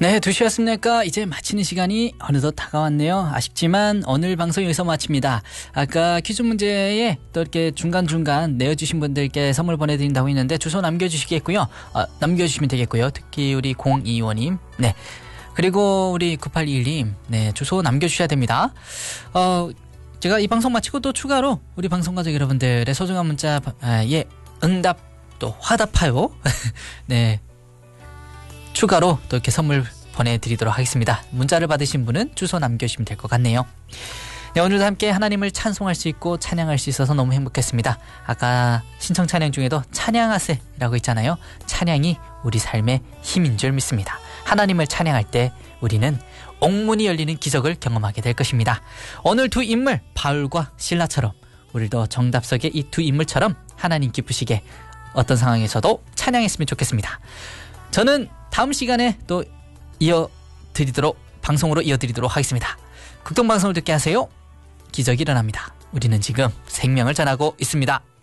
네, 2시였습니까? 이제 마치는 시간이 어느덧 다가왔네요. 아쉽지만 오늘 방송 여기서 마칩니다. 아까 퀴즈 문제에 또 이렇게 중간중간 내어주신 분들께 선물 보내드린다고 했는데 주소 남겨주시겠고요. 남겨주시면 되겠고요. 특히 우리 025님. 네. 그리고 우리 9821님. 네, 주소 남겨주셔야 됩니다. 제가 이 방송 마치고 또 추가로 우리 방송가족 여러분들의 소중한 문자, 응답 또 화답하요. 네. 추가로 또 이렇게 선물 보내드리도록 하겠습니다. 문자를 받으신 분은 주소 남겨주시면 될 것 같네요. 네, 오늘도 함께 하나님을 찬송할 수 있고 찬양할 수 있어서 너무 행복했습니다. 아까 신청 찬양 중에도 찬양하세라고 있잖아요. 찬양이 우리 삶의 힘인 줄 믿습니다. 하나님을 찬양할 때 우리는 옥문이 열리는 기적을 경험하게 될 것입니다. 오늘 두 인물 바울과 실라처럼 우리도 정답 속의 이 두 인물처럼 하나님 기쁘시게 어떤 상황에서도 찬양했으면 좋겠습니다. 저는 다음 시간에 또 방송으로 이어드리도록 하겠습니다. 국동방송을 듣게 하세요. 기적이 일어납니다. 우리는 지금 생명을 전하고 있습니다.